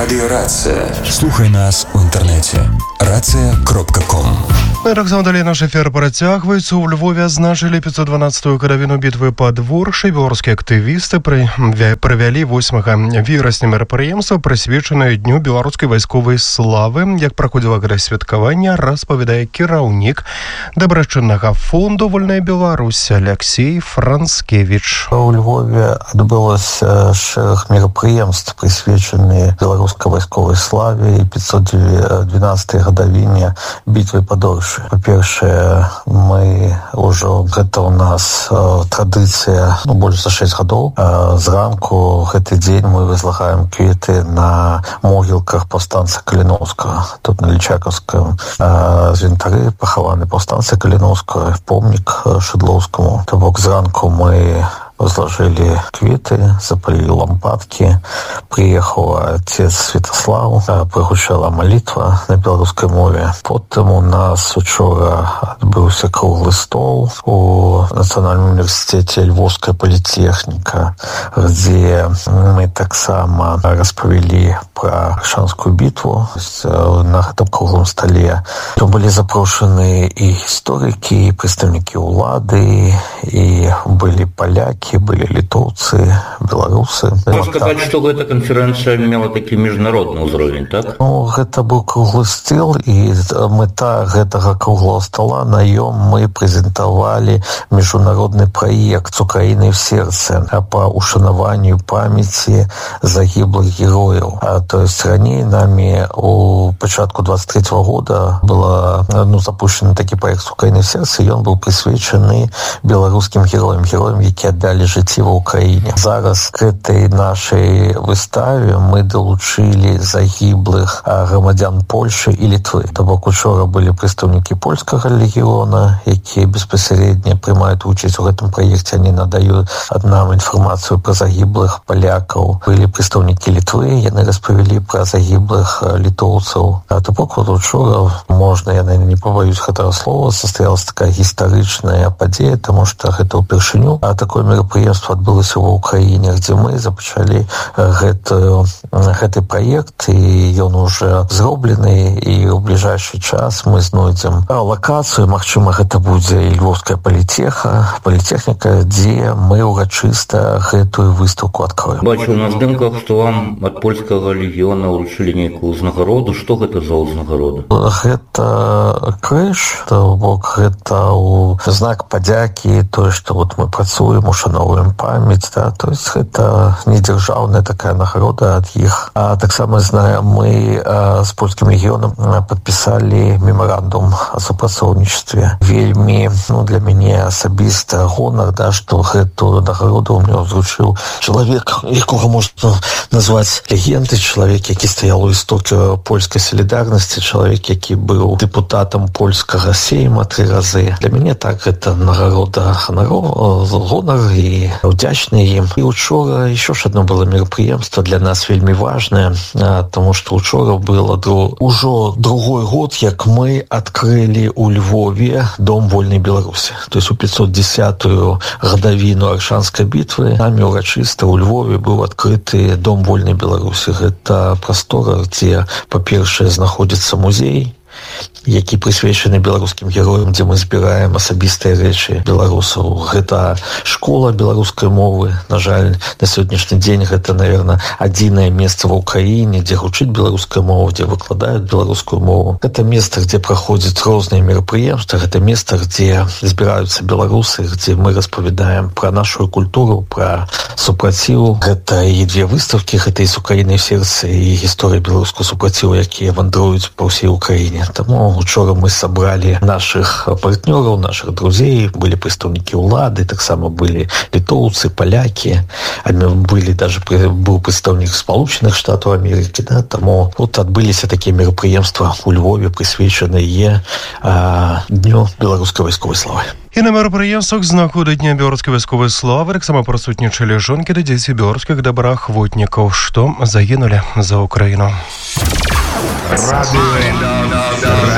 Радіо Рація. Слухай нас у інтернеті. Рація.ком. Так далее наш эфир працягваецца. У Львове адзначылі 512-ю гадавіну бітвы пад Воршай. Беларускія актывісты правялі 8 верасня мерапрыемства, прысвечанае Дню беларускай вайсковай славы. Як праходзіла гэта святкаванне, распавядае кіраўнік дабрачыннага фонду «Вольная Беларусь» Алексей Францкевич. У Львове адбылося шэраг мерапрыемств, прысвечаныя беларускай вайсковай славе і 512-й гадавіне бітвы пад Воршай. Па-першае, мы ўжо, гэта у нас традыцыя, больш за 6 гадоў. Зранку гэты дзень мы возлагаем кветы на могілках паўстанца Каліноўскага. Тут на Лічакаўскім звінтары пахаваны паўстанца Каліноўскага, помнік Шыдлоўскаму. То бок зранку мы возложили кветы, запалили лампадки. Приехал отец Святослав, прогучала молитва на белорусской мове. Потом у нас учора отбылся круглый стол у Национальном университете Львовская политехника, где мы так само распавялі про Аршанскую битву. На этом круглом столе были запрошены и историки, и представники улады, и были поляки, были литовцы, белорусы. Можно сказать, что эта конференция имела такі міжнародны ўзровень, так? Ну, гэта быў круглы стол, і мэта гэтага круглого стола, на ём мы прэзентавалі міжнародны праект «С Украиной в сердце» по ушанаванню памяти загиблых герояў. То есть раней нами у пачатку 23-го года было запущен такі проект «С Украиной в сердце», і ён быў прысвечаны беларускім героям, які аддалі жыцці ва ўкраіне. Зараз к этой нашай выставе мы далучылі загіблых грамадзян Польшы і Літвы. То бок учора былі прадстаўнікі польскага легіёна, якія беспасярэдна прымаюць учасць у гэтым праекце, они надаюць нам інфармацыю пра загіблых палякаў. Былі прадстаўнікі Літвы, яны распавялі пра загіблых літоўцаў. То бок учора, можна, я не побаюсь гэтага слова, состоялась такая гістарычная падзея, таму што гэта ўпершыню такое мерапрыемства адбылося ва ўкраіне, дзе мы запачалі гэты праект, і ён уже зроблены, і ў бліжэйшы час мы знойдзем лакацыю, магчыма, гэта будзе і Львовская політехніка, дзе мы ўрачыста гэтую выстаўку адкроем. Бачу на здымках, што вам ад польскага легіёна ўручылі нейкую ўзнагароду. Што гэта за ўзнагарода? Гэта крэш, то бок гэта знак падзякі, тое, што мы працуем, ушановуем памяць, да, то есть гэта не дзяржаўная такая нагорода ад іх. А таксама знаем, мы з польскім рэгіёнам падпісалі мемарандум о супрацоўнічестве. Вельмі, для мяне асабіста гонар, да, што гэту нагороду мне ўзручыў чалавек, якога можна назваць легендай, чалавек, які стаял у істокі польскай салідарнасці, чалавек, які быў дэпутатам польскага сейма 3 разы. Для мяне так гэта нагорода гонар і удзячны ім. І учора еще ж одно было мерапрыемство для нас вельмі важное, тому что учора было ўжо другой год, як мы адкрылі у Львове Дом Вольнай Беларусі. То есть у 510-ю гадавіну Аршанскай бітвы нами урачыста у Львове быў адкрыты Дом Вольнай Беларусі. Гэта прастора, дзе, па-першае, знаходзіцца музей, які прысвечаны беларускім героям, дзе мы збіраем асабістыя рэчы беларусаў. Гэта школа беларускай мовы. На жаль, на сённяшні дзень гэта, наверное, адзінае месца ва ўкраіне, дзе гучыць беларуская мова, дзе выкладаюць беларускую мову. Гэта месца, дзе праходзяць розныя мерапрыемствы, гэта месца, дзе збіраюцца беларусы, дзе мы распавядаем пра нашу культуру, пра супраціў. Гэта і 2 выставкі, гэта і «С Украиной в сердце», і гісторыя беларускага супраціву, якія вандруюць па ўсей Украіне. Таму учора мы собрали наших партнеров, наших друзей, были представники улады, так само были литовцы, поляки, были даже был представник Сполучених Штатов Америки, да, тому отбылись такие мероприемства у Львове, присвяченные Дню белорусской войсковой славы. І на мерапрыемствах з нагоды Дня беларускай вайсковай славы таксама прысутнічалі жонкі ды дзеці беларускіх добраахвотнікаў, што загінулі за Украіну.